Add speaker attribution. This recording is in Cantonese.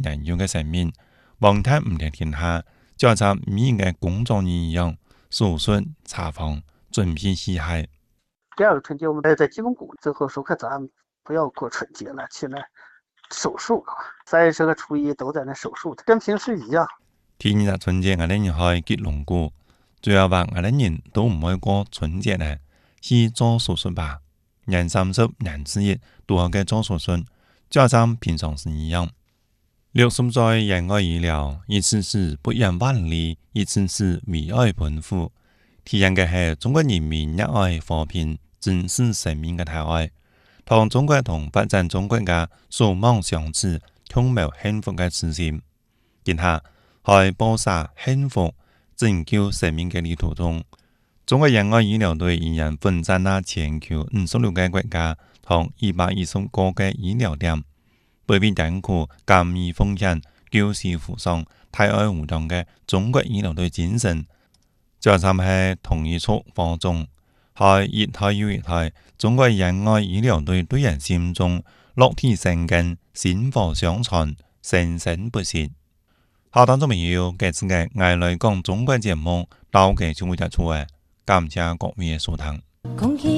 Speaker 1: 人用嘅生命，望睇唔同天下，就像每嘅工作人一样，手术、查房、准备洗海。
Speaker 2: 第二个春节，我们在基隆谷最后说，可咱不要过春节了，去那手术，30和初一都在那手术，跟平时一样。
Speaker 1: 第二日春节，我哋人去吉隆谷，最後話我哋人都唔可以過春節咧，去做手術吧。人30、人41都好嘅做手術，就像平常時一樣。60歲人愛醫療，一次次不遠萬里，一次次為愛奔赴。體現嘅係中國人民熱愛和平、珍視生命嘅大愛，同中國同發展中國家所望相似、共謀幸福嘅痴心。然下喺播撒幸福、拯救生命嘅旅途中，中國人愛醫療隊依然奮戰喺全球56個國家同220個嘅醫療點，不必艱苦、甘於奉獻、救死扶傷、太愛無當嘅中國醫療隊精神，就站喺同一處火中，喺一代又一代中國人愛醫療隊隊人心中落地生根、薪火相傳、生生不息。好，當中朋友，這次嘅我來講中國節目，到嘅就會出嚟，感謝各位嘅收聽。